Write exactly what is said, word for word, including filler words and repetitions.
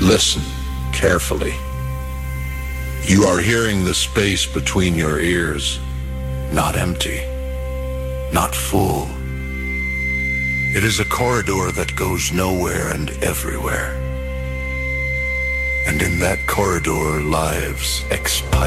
Listen carefully. You are hearing the space between your ears, not empty, not full. It is a corridor that goes nowhere and everywhere. And in that corridor, lives expire.